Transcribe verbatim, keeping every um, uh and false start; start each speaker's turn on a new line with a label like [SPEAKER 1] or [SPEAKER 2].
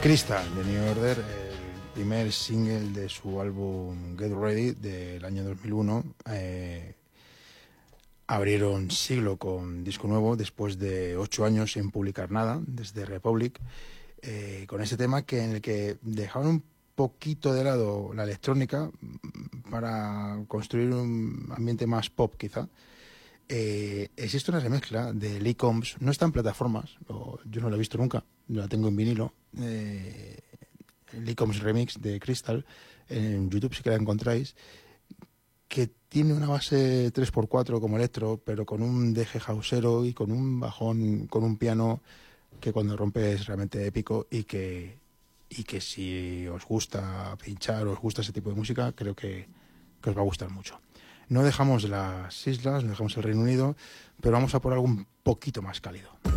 [SPEAKER 1] Crystal, de New Order, el primer single de su álbum Get Ready del año dos mil uno. Eh, abrieron siglo con disco nuevo después de ocho años sin publicar nada, desde Republic, eh, con ese tema que en el que dejaron un poquito de lado la electrónica para construir un ambiente más pop quizá. Eh, existe una remezcla de Lee Combs, no está en plataformas, o, yo no la he visto nunca, la tengo en vinilo, eh, Lee Combs Remix de Crystal, en YouTube si que la encontráis, que tiene una base tres por cuatro como electro, pero con un deje houseero y con un bajón, con un piano que cuando rompe es realmente épico, y que, y que si os gusta pinchar o os gusta ese tipo de música, creo que, que os va a gustar mucho. No dejamos las islas, no dejamos el Reino Unido, pero vamos a por algo un poquito más cálido.